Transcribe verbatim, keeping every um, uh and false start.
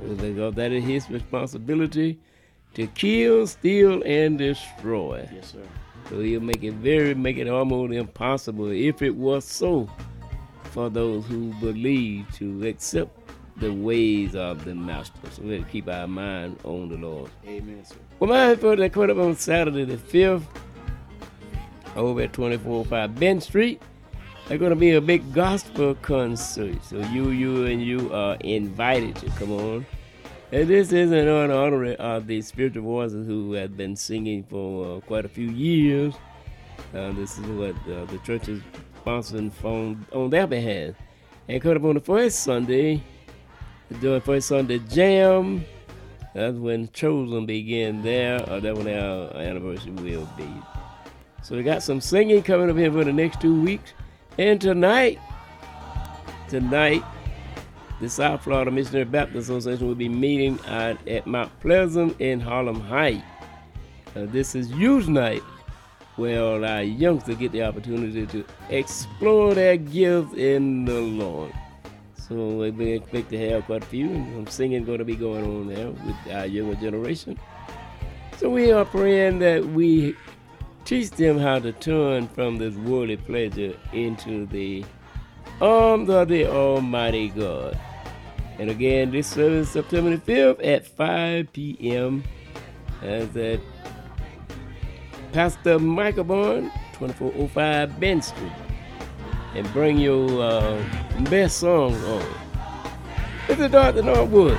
Because that is his responsibility to kill, steal, and destroy. Yes, sir. So he'll make it very, make it almost impossible, if it was so, for those who believe to accept the ways of the master. So we have to keep our mind on the Lord. Amen, sir. Well, my effort that coming up on Saturday the fifth, over at twenty-four oh five Ben Street, there's going to be a big gospel concert. So you, you, and you are invited to come on. And this is an honor of the spiritual voices who have been singing for uh, quite a few years. Uh, this is what uh, the church is sponsoring from, on their behalf. And coming up on the first Sunday, doing first Sunday jam. That's when Chosen began there, or that when our anniversary will be. So we got some singing coming up here for the next two weeks. And tonight, tonight, the South Florida Missionary Baptist Association will be meeting at, at Mount Pleasant in Harlem Heights. Uh, this is youth night, where our youngsters get the opportunity to explore their gifts in the Lord. So we expect to have quite a few, and some singing going to be going on there with our younger generation. So we are praying that we teach them how to turn from this worldly pleasure into the arms of the Almighty God. And again, this service is September the fifth at five p.m. as at Pastor Michael Bourne, twenty-four oh five Ben Street. And bring your uh, best song on. This is Doctor Norwood.